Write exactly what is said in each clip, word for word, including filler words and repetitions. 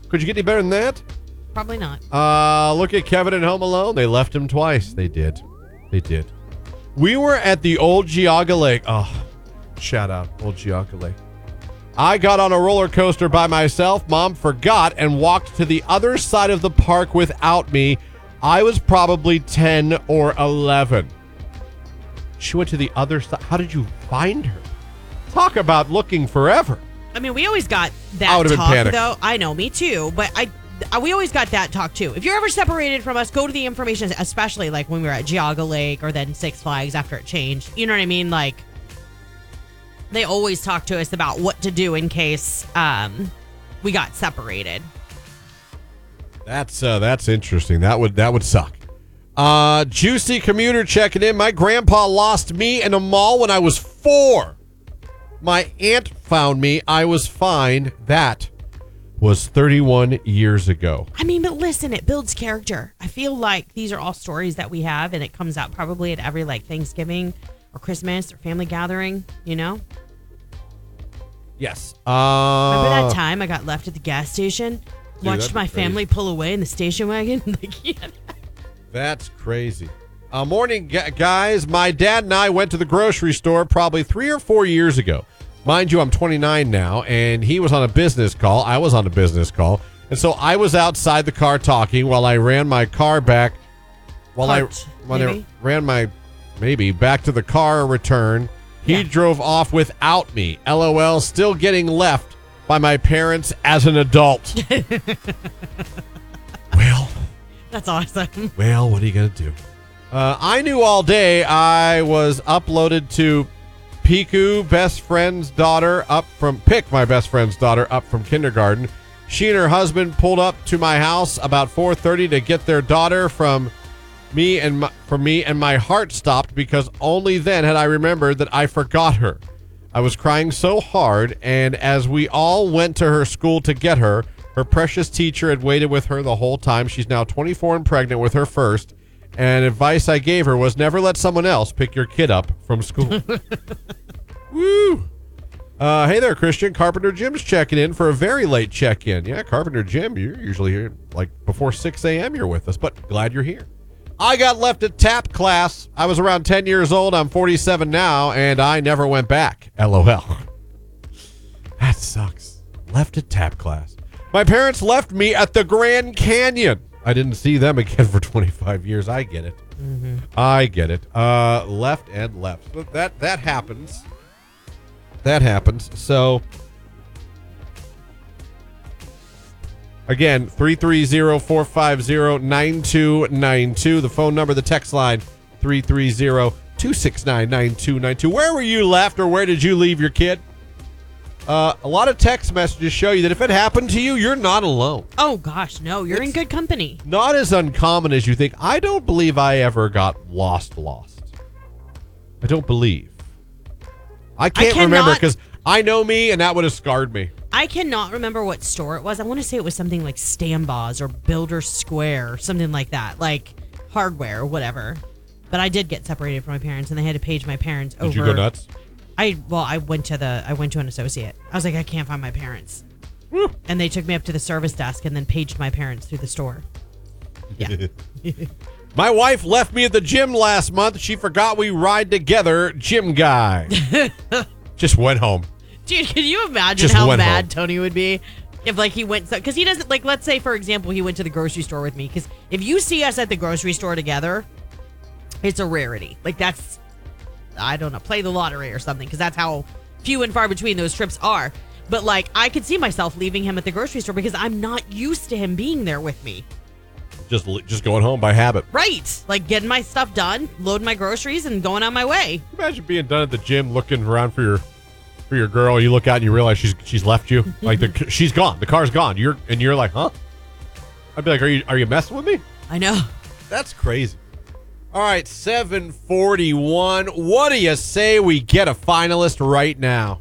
Could you get any better than that? Probably not. Uh, look at Kevin and Home Alone. They left him twice. They did. They did. We were at the old Geauga Lake. Oh, shout out, old Geauga Lake. I got on a roller coaster by myself. Mom forgot and walked to the other side of the park without me. I was probably ten or eleven. She went to the other side. How did you find her? Talk about looking forever. I mean, we always got I that would've been talk, panicked. though. I know, me too. But I, I- we always got that talk, too. If you're ever separated from us, go to the information, especially like when we were at Geauga Lake or then Six Flags after it changed. You know what I mean? Like, they always talk to us about what to do in case um, we got separated. That's uh, that's interesting. That would that would suck. Uh, Juicy Commuter checking in. My grandpa lost me in a mall when I was four. My aunt found me. I was fine. That was thirty-one years ago. I mean, but listen, it builds character. I feel like these are all stories that we have, and it comes out probably at every like Thanksgiving or Christmas or family gathering, you know? Yes. Uh, Remember that time I got left at the gas station? Dude, Watched that'd my be crazy. family pull away in the station wagon? Like, yeah. That's crazy. Uh, morning, gu- guys. My dad and I went to the grocery store probably three or four years ago. Mind you, I'm twenty-nine now, and he was on a business call. I was on a business call. And so I was outside the car talking while I ran my car back. While Parked, I, while I maybe? ran my, maybe, back to the car return. He Yeah. drove off without me. LOL, still getting left by my parents as an adult. Well... That's awesome. Well, what are you going to do? Uh, I knew all day I was uploaded to Piku, best friend's daughter, up from Pick, my best friend's daughter, up from kindergarten. She and her husband pulled up to my house about four thirty to get their daughter from me and my, from me, and my heart stopped because only then had I remembered that I forgot her. I was crying so hard, and as we all went to her school to get her, her precious teacher had waited with her the whole time. She's now twenty-four and pregnant with her first. And advice I gave her was never let someone else pick your kid up from school. Woo! Uh, hey there, Christian. Carpenter Jim's checking in for a very late check-in. Yeah, Carpenter Jim, you're usually here like before six a.m. you're with us, but glad you're here. I got left at tap class. I was around ten years old. I'm forty-seven now, and I never went back. LOL. That sucks. Left at tap class. My parents left me at the Grand Canyon. I didn't see them again for twenty-five years. I get it. Mm-hmm. I get it. Uh, left and left. So that that happens. That happens. So again, three three zero, four five zero, nine two nine two. The phone number, the text line, three three zero, two six nine, nine two nine two. Where were you left, or where did you leave your kid? Uh, a lot of text messages show you that if it happened to you, you're not alone. Oh, gosh, no. You're It's in good company. Not as uncommon as you think. I don't believe I ever got lost lost. I don't believe. I can't cannot- remember because I know me, and that would have scarred me. I cannot remember what store it was. I want to say it was something like Stambaugh or Builder Square or something like that, like hardware or whatever. But I did get separated from my parents, and they had to page my parents over. Did you go nuts? I well, I went to the I went to an associate. I was like, I can't find my parents, Woo. and they took me up to the service desk and then paged my parents through the store. Yeah. My wife left me at the gym last month. She forgot we ride together. Gym guy. Just went home. Dude, can you imagine Just how went mad home. Tony would be if, like, he went, because he doesn't, like, let's say, for example, he went to the grocery store with me, because if you see us at the grocery store together, it's a rarity. Like, that's, I don't know, play the lottery or something, because that's how few and far between those trips are. But, like, I could see myself leaving him at the grocery store because I'm not used to him being there with me. Just just going home by habit. Right. Like, getting my stuff done, loading my groceries, and going on my way. Imagine being done at the gym, looking around for your for your girl. You look out and you realize she's she's left you. Like the she's gone. The car's gone. You're and you're like, huh? I'd be like, are you are you messing with me? I know. That's crazy. All right, seven forty-one. What do you say we get a finalist right now?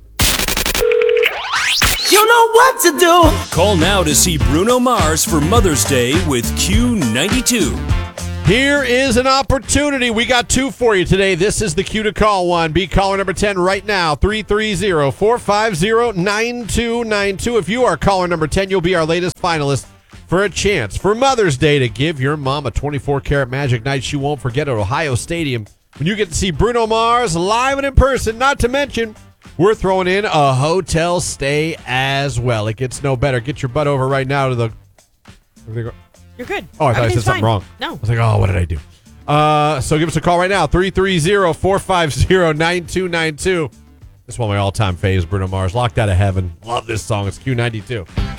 You know what to do. Call now to see Bruno Mars for Mother's Day with Q ninety-two. Here is an opportunity. We got two for you today. This is the cue to call one. Be caller number ten right now, three three zero, four five zero, nine two nine two. If you are caller number ten, you'll be our latest finalist for a chance for Mother's Day to give your mom a twenty-four karat magic night she won't forget at Ohio Stadium when you get to see Bruno Mars live and in person. Not to mention, we're throwing in a hotel stay as well. It gets no better. Get your butt over right now to the... You're good. Oh, I thought I said Everything's something fine. wrong. No. I was like, oh, what did I do? Uh, so give us a call right now, three three zero, four five zero, nine two nine two. This is one of my all-time faves, Bruno Mars. Locked Out of Heaven. Love this song. It's Q ninety-two.